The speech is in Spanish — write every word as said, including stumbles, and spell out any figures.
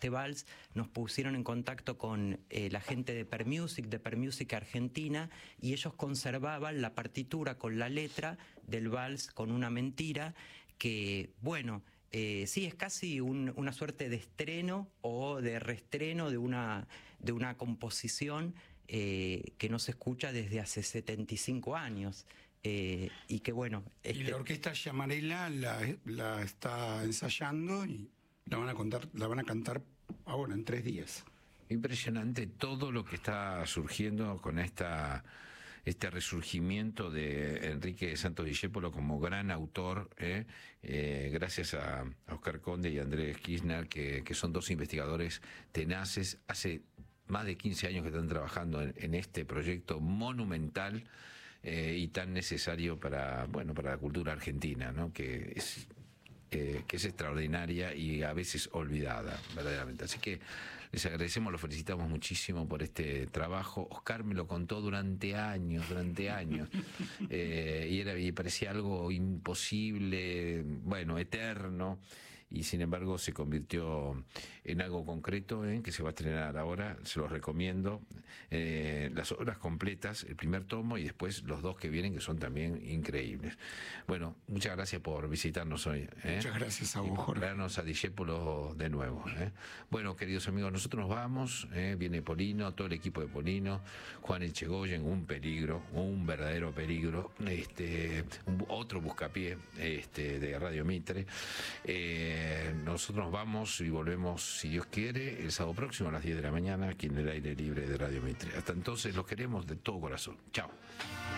este vals, nos pusieron en contacto con eh, la gente de Permusic, de Permusic Argentina, y ellos conservaban la partitura con la letra del vals Con una mentira, que, bueno, eh, sí, es casi un, una suerte de estreno o de reestreno de una, de una composición eh, que no se escucha desde hace setenta y cinco años. Eh, y que bueno... Este... Y la orquesta Llamarela la, la está ensayando y la van a contar, la van a cantar ahora, en tres días. Impresionante todo lo que está surgiendo con esta este resurgimiento de Enrique Santos Discépolo como gran autor, ¿eh? Eh, gracias a, a Oscar Conde y a Andrés Kirchner, que, que son dos investigadores tenaces. Hace más de quince años que están trabajando en, en este proyecto monumental eh, y tan necesario para, bueno, para la cultura argentina, ¿no? Que es... Eh, que es extraordinaria y a veces olvidada, verdaderamente. Así que les agradecemos, los felicitamos muchísimo por este trabajo. Oscar me lo contó durante años, durante años, eh, y, era, y parecía algo imposible, bueno, eterno, y sin embargo se convirtió en algo concreto, ¿eh? Que se va a estrenar ahora, se los recomiendo, eh, las obras completas, el primer tomo y después los dos que vienen, que son también increíbles. Bueno, muchas gracias por visitarnos hoy, ¿eh? Muchas gracias a vos, Jorge. Vernos a Discépolo de nuevo, ¿eh? Bueno, queridos amigos, nosotros nos vamos, ¿eh? Viene Polino, todo el equipo de Polino, Juan Echegoyen, un peligro, un verdadero peligro, este, un, otro buscapié este, de Radio Mitre. Eh, nosotros nos vamos y volvemos, si Dios quiere, el sábado próximo a las diez de la mañana, aquí en el aire libre de Radio Mitre. Hasta entonces los queremos de todo corazón. Chao.